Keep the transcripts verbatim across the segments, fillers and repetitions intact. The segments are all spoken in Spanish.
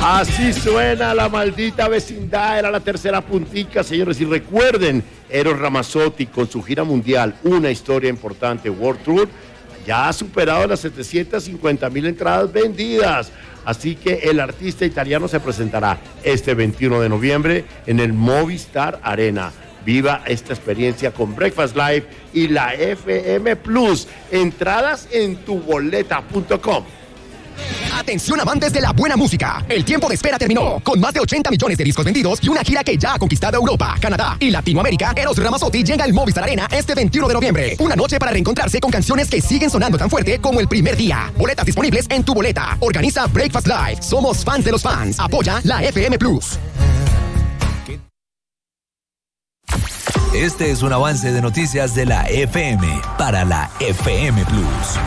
Así suena la maldita vecindad, era la tercera puntica, señores. Y recuerden, Eros Ramazzotti con su gira mundial, una historia importante, World Tour, ya ha superado las setecientas cincuenta mil entradas vendidas. Así que el artista italiano se presentará este veintiuno de noviembre en el Movistar Arena. Viva esta experiencia con Breakfast Live y la F M Plus. Entradas en tu boleta punto com. Atención amantes de la buena música, el tiempo de espera terminó. Con más de ochenta millones de discos vendidos y una gira que ya ha conquistado Europa, Canadá y Latinoamérica, Eros Ramazzotti llega al Movistar Arena este veintiuno de noviembre. Una noche para reencontrarse con canciones que siguen sonando tan fuerte como el primer día. Boletas disponibles en tu boleta. Organiza Breakfast Live. Somos fans de los fans. Apoya la F M Plus. Este es un avance de noticias de la F M para la F M Plus.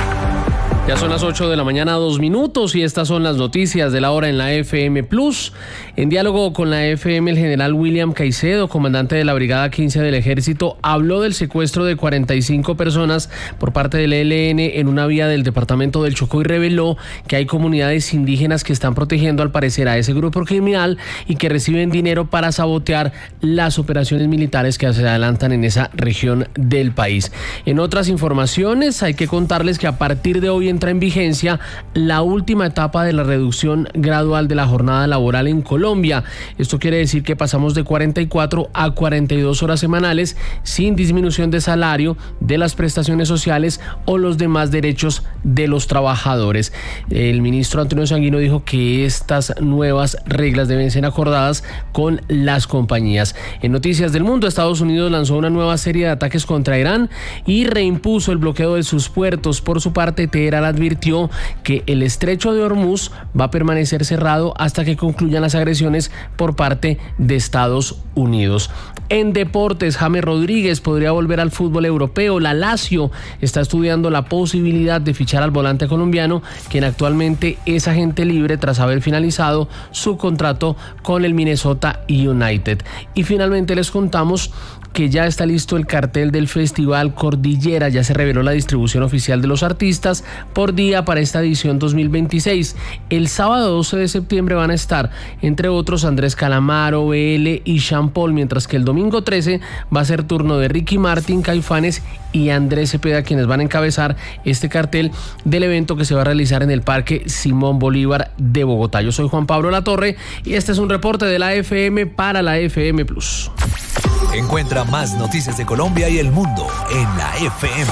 Ya son las ocho de la mañana, dos minutos, y estas son las noticias de la hora en la F M Plus. En diálogo con la F M, el general William Caicedo, comandante de la Brigada quince del Ejército, habló del secuestro de cuarenta y cinco personas por parte del E L N en una vía del departamento del Chocó y reveló que hay comunidades indígenas que están protegiendo al parecer a ese grupo criminal y que reciben dinero para sabotear las operaciones militares que se adelantan en esa región del país. En otras informaciones, hay que contarles que a partir de hoy entra en vigencia la última etapa de la reducción gradual de la jornada laboral en Colombia. Esto quiere decir que pasamos de cuarenta y cuatro a cuarenta y dos horas semanales sin disminución de salario, de las prestaciones sociales o los demás derechos de los trabajadores. El ministro Antonio Sanguino dijo que estas nuevas reglas deben ser acordadas con las compañías. En noticias del mundo, Estados Unidos lanzó una nueva serie de ataques contra Irán y reimpuso el bloqueo de sus puertos. Por su parte, Teherán advirtió que el estrecho de Hormuz va a permanecer cerrado hasta que concluyan las agresiones por parte de Estados Unidos. En deportes, James Rodríguez podría volver al fútbol europeo. La Lazio está estudiando la posibilidad de fichar al volante colombiano, quien actualmente es agente libre tras haber finalizado su contrato con el Minnesota United. Y finalmente les contamos que ya está listo el cartel del Festival Cordillera. Ya se reveló la distribución oficial de los artistas por día para esta edición dos mil veintiséis. El sábado doce de septiembre van a estar, entre otros, Andrés Calamaro, B L y Sean Paul, mientras que el domingo trece va a ser turno de Ricky Martin, Caifanes y Andrés Cepeda, quienes van a encabezar este cartel del evento que se va a realizar en el Parque Simón Bolívar de Bogotá. Yo soy Juan Pablo Latorre y este es un reporte de la F M para la F M Plus. Encuentra más noticias de Colombia y el mundo en la F M.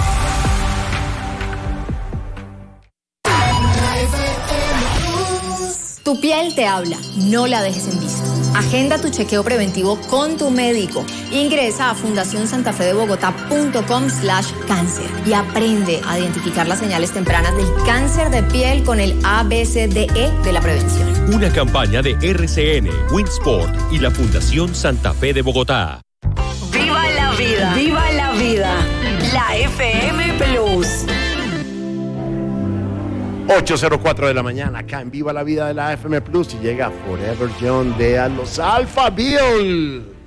Tu piel te habla, no la dejes en visto. Agenda tu chequeo preventivo con tu médico. Ingresa a fundación santa fe de bogotá punto com slash cáncer y aprende a identificar las señales tempranas del cáncer de piel con el A B C D E de la prevención. Una campaña de R C N, Winsport y la Fundación Santa Fe de Bogotá. ¡Viva la vida! ¡Viva la vida! La F M Plus. ocho cero cuatro de la mañana, acá en Viva la Vida de la F M Plus, y llega Forever Young de a los Alphaville.